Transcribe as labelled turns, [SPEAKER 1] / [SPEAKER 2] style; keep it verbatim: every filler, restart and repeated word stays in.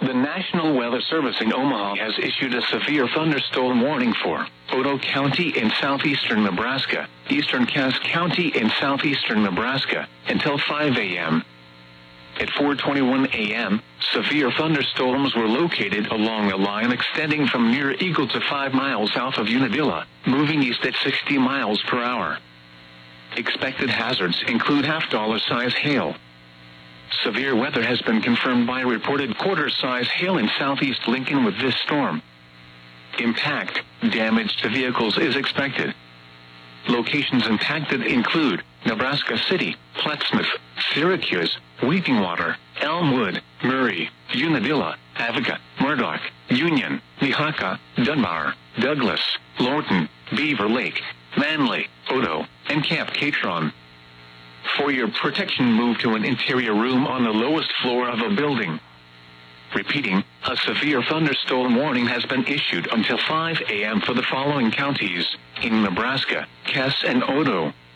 [SPEAKER 1] The National Weather Service in Omaha has issued a severe thunderstorm warning for Otoe County in southeastern Nebraska, eastern Cass County in southeastern Nebraska, until five a m At four twenty-one a m, severe thunderstorms were located along a line extending from near Eagle to five miles south of Unadilla, moving east at sixty miles per hour. Expected hazards include half-dollar size hail. Severe weather has been confirmed by reported quarter-size hail in southeast Lincoln with this storm. Impact, damage to vehicles is expected. Locations impacted include Nebraska City, Plattsmouth, Syracuse, Weepingwater, Elmwood, Murray, Unadilla, Avoca, Murdoch, Union, Mihawka, Dunbar, Douglas, Lorton, Beaver Lake, Manly, Otoe, and Camp Catron. For your protection, move to an interior room on the lowest floor of a building. Repeating, a severe thunderstorm warning has been issued until five a m for the following counties in Nebraska: Cass and Otoe.